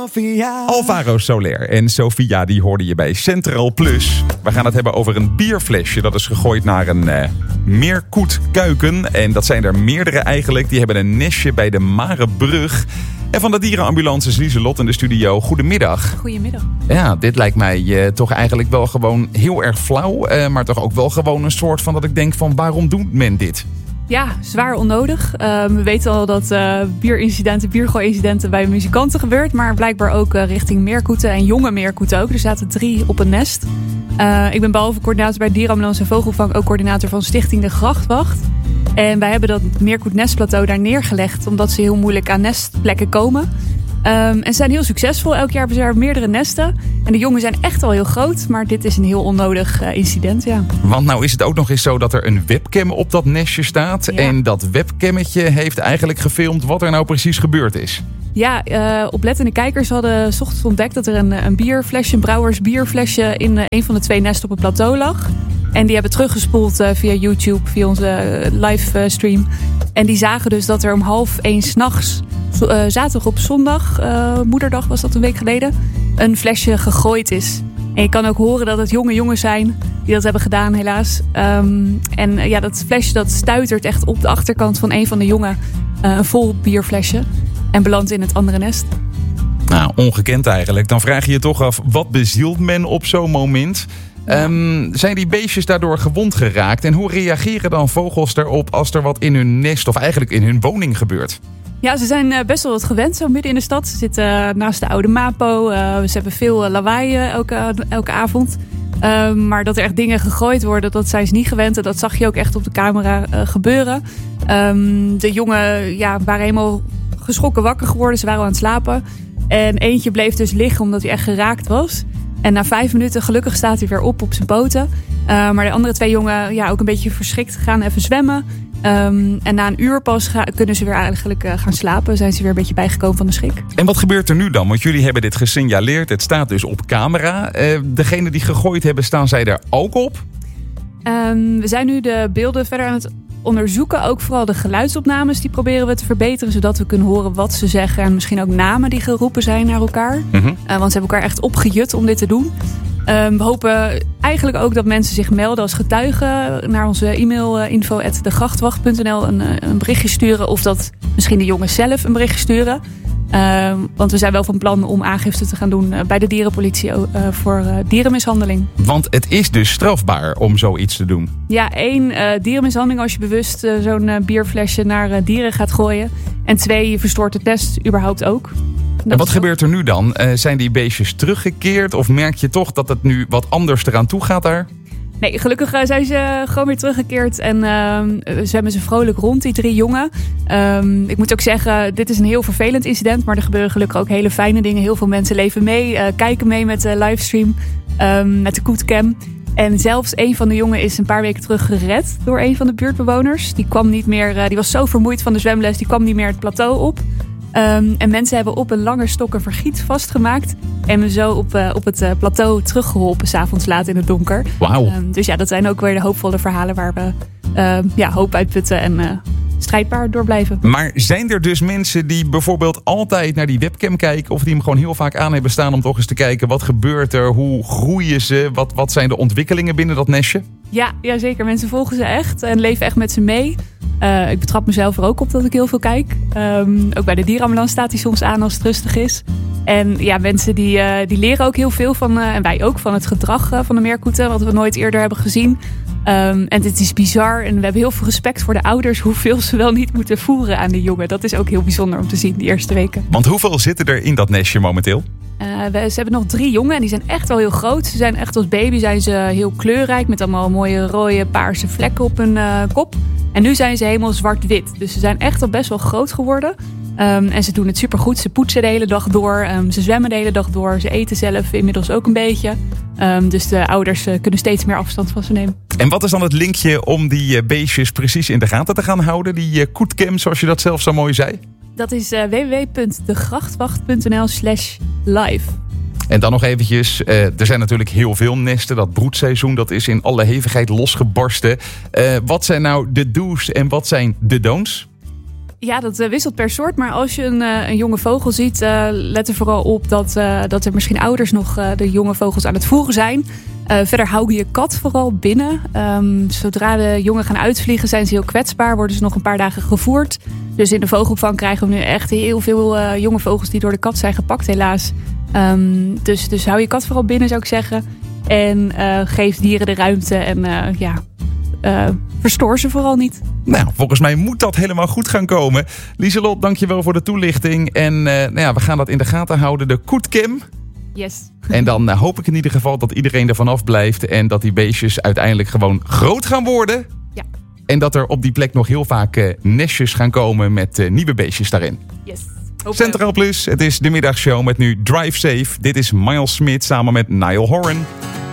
Sophia. Alvaro Soler en Sophia, die hoorde je bij Central Plus. We gaan het hebben over een bierflesje. Dat is gegooid naar een meerkoetkuiken. En dat zijn er meerdere eigenlijk. Die hebben een nestje bij de Marebrug. En van de dierenambulance is Lieselot in de studio. Goedemiddag. Goedemiddag. Ja, dit lijkt mij toch eigenlijk wel gewoon heel erg flauw. Maar toch ook wel gewoon een soort van dat ik denk van waarom doet men dit? Ja, zwaar onnodig. We weten al dat biergooincidenten bij muzikanten gebeurt. Maar blijkbaar ook richting meerkoeten en jonge meerkoeten ook. Er zaten 3 op een nest. Ik ben behalve coördinator bij Dierenambulance en Vogelvang ook coördinator van Stichting De Grachtwacht. En wij hebben dat meerkoet-nestplateau daar neergelegd omdat ze heel moeilijk aan nestplekken komen. En ze zijn heel succesvol. Elk jaar hebben ze daar meerdere nesten. En de jongen zijn echt al heel groot. Maar dit is een heel onnodig incident, ja. Want nou is het ook nog eens zo dat er een webcam op dat nestje staat. Ja. En dat webcammetje heeft eigenlijk gefilmd wat er nou precies gebeurd is. Ja, oplettende kijkers hadden 's ochtends ontdekt dat er een bierflesje, een brouwers bierflesje in een van de 2 nesten op het plateau lag. En die hebben teruggespoeld via YouTube, via onze livestream. En die zagen dus dat er om 12:30 s'nachts, zaterdag op zondag, moederdag was dat een week geleden, een flesje gegooid is. En je kan ook horen dat het jonge jongens zijn die dat hebben gedaan, helaas. En ja, dat flesje dat stuitert echt op de achterkant van een van de jongen, een vol bierflesje. En belandt in het andere nest. Nou, ongekend eigenlijk. Dan vraag je je toch af, wat bezielt men op zo'n moment? Zijn die beestjes daardoor gewond geraakt? En hoe reageren dan vogels erop als er wat in hun nest of eigenlijk in hun woning gebeurt? Ja, ze zijn best wel wat gewend zo midden in de stad. Ze zitten naast de oude Mapo. Ze hebben veel lawaai elke avond. Maar dat er echt dingen gegooid worden, dat zijn ze niet gewend. En dat zag je ook echt op de camera gebeuren. De jongen waren helemaal geschrokken wakker geworden. Ze waren aan het slapen. En eentje bleef dus liggen omdat hij echt geraakt was. En na 5 minuten, gelukkig staat hij weer op zijn poten. Maar de andere 2 jongen, ook een beetje verschrikt, gaan even zwemmen. En na een uur pas kunnen ze weer eigenlijk gaan slapen. Zijn ze weer een beetje bijgekomen van de schrik. En wat gebeurt er nu dan? Want jullie hebben dit gesignaleerd. Het staat dus op camera. Degene die gegooid hebben, staan zij er ook op? We zijn nu de beelden verder aan het onderzoeken. Ook vooral de geluidsopnames, die proberen we te verbeteren. Zodat we kunnen horen wat ze zeggen. En misschien ook namen die geroepen zijn naar elkaar. Mm-hmm. Want ze hebben elkaar echt opgejut om dit te doen. We hopen eigenlijk ook dat mensen zich melden als getuigen. Naar onze e-mail info@degrachtwacht.nl een berichtje sturen. Of dat misschien de jongens zelf een berichtje sturen. Want we zijn wel van plan om aangifte te gaan doen bij de dierenpolitie voor dierenmishandeling. Want het is dus strafbaar om zoiets te doen. Ja, 1, dierenmishandeling als je bewust zo'n bierflesje naar dieren gaat gooien. En 2, je verstoort het nest überhaupt ook. En wat gebeurt er nu dan? Zijn die beestjes teruggekeerd? Of merk je toch dat het nu wat anders eraan toe gaat daar? Nee, gelukkig zijn ze gewoon weer teruggekeerd. En zwemmen ze vrolijk rond, die 3 jongen. Ik moet ook zeggen, dit is een heel vervelend incident. Maar er gebeuren gelukkig ook hele fijne dingen. Heel veel mensen leven mee, kijken mee met de livestream. Met de koetcam. En zelfs een van de jongen is een paar weken terug gered door een van de buurtbewoners. Die kwam niet meer, die was zo vermoeid van de zwemles, die kwam niet meer het plateau op. En mensen hebben op een lange stok een vergiet vastgemaakt. En me zo op het plateau teruggeholpen, 's avonds laat in het donker. Wauw. Dus ja, dat zijn ook weer de hoopvolle verhalen waar we hoop uitputten en strijdbaar door blijven. Maar zijn er dus mensen die bijvoorbeeld altijd naar die webcam kijken, of die hem gewoon heel vaak aan hebben staan om toch eens te kijken wat gebeurt er, hoe groeien ze, wat zijn de ontwikkelingen binnen dat nestje? Ja, zeker. Mensen volgen ze echt en leven echt met ze mee. Ik betrap mezelf er ook op dat ik heel veel kijk. Ook bij de dierenambulance staat hij soms aan als het rustig is. En ja, mensen die leren ook heel veel van, en wij ook, van het gedrag van de meerkoeten, wat we nooit eerder hebben gezien. En dit is bizar en we hebben heel veel respect voor de ouders, hoeveel ze wel niet moeten voeren aan de jongen. Dat is ook heel bijzonder om te zien, die eerste weken. Want hoeveel zitten er in dat nestje momenteel? Ze hebben nog 3 jongen en die zijn echt wel heel groot. Ze zijn echt als baby zijn ze heel kleurrijk met allemaal mooie rode paarse vlekken op hun kop. En nu zijn ze helemaal zwart-wit. Dus ze zijn echt al best wel groot geworden. En ze doen het supergoed. Ze poetsen de hele dag door. Ze zwemmen de hele dag door. Ze eten zelf inmiddels ook een beetje. Dus de ouders kunnen steeds meer afstand van ze nemen. En wat is dan het linkje om die beestjes precies in de gaten te gaan houden? Die koetcam, zoals je dat zelf zo mooi zei? Dat is www.degrachtwacht.nl/live. En dan nog eventjes, er zijn natuurlijk heel veel nesten. Dat broedseizoen, dat is in alle hevigheid losgebarsten. Wat zijn nou de do's en wat zijn de don'ts? Ja, dat wisselt per soort. Maar als je een jonge vogel ziet, let er vooral op dat er misschien ouders nog de jonge vogels aan het voeren zijn. Verder hou je kat vooral binnen. Zodra de jongen gaan uitvliegen zijn ze heel kwetsbaar. Worden ze nog een paar dagen gevoerd. Dus in de vogelopvang krijgen we nu echt heel veel jonge vogels die door de kat zijn gepakt helaas. Dus hou je kat vooral binnen zou ik zeggen. En geef dieren de ruimte en verstoor ze vooral niet. Nou, volgens mij moet dat helemaal goed gaan komen. Lieselot, dankjewel voor de toelichting. En we gaan dat in de gaten houden. De Koetkim. Yes. En dan hoop ik in ieder geval dat iedereen ervan af blijft. En dat die beestjes uiteindelijk gewoon groot gaan worden. Ja. En dat er op die plek nog heel vaak nestjes gaan komen met nieuwe beestjes daarin. Yes. Centraal Plus, het is de middagshow met nu Drive Safe. Dit is Miles Smith samen met Niall Horan.